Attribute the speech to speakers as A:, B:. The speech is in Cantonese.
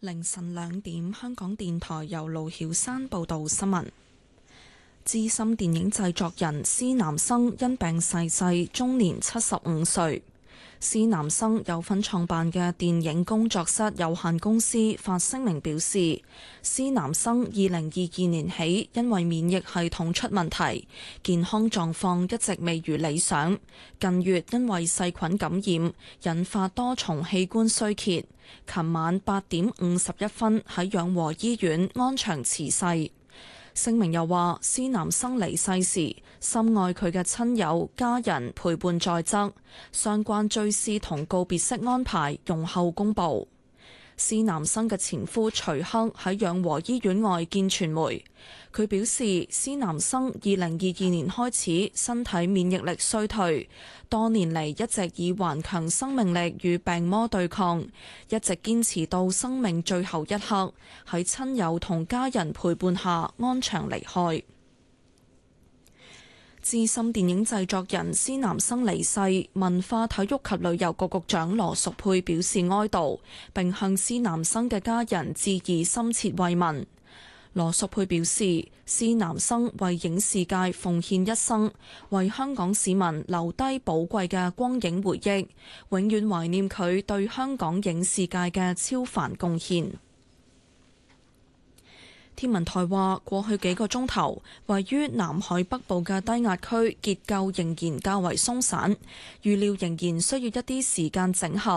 A: 凌晨2點，香港電台由盧曉山報道新聞。資深電影製作人施南生因病逝世，終年75歲。施南生有份創辦嘅電影工作室有限公司發聲明表示，施南生2022年起因為免疫系統出問題，健康狀況一直未如理想。近月因為細菌感染，引發多重器官衰竭。琴晚8點51分喺養和醫院安詳辭世。聲明又話，施南生離世時，深愛佢嘅親友家人陪伴在側，相關追思同告別式安排容後公佈。施南生嘅前夫徐克喺養和醫院外見傳媒，佢表示施南生2022年開始身體免疫力衰退，多年嚟一直以頑強生命力與病魔對抗，一直堅持到生命最後一刻，喺親友同家人陪伴下安詳離開。資深電影製作人施南生離世，文化體育及旅遊局局長羅淑佩表示哀悼，並向施南生嘅家人致以深切慰問。羅淑佩表示，施南生為影視界奉獻一生，為香港市民留低寶貴嘅光影回憶，永遠懷念佢對香港影視界嘅超凡貢獻。天文台話，過去幾個鐘頭，位於南海北部嘅低壓區結構仍然較為鬆散，預料仍然需要一啲時間整合。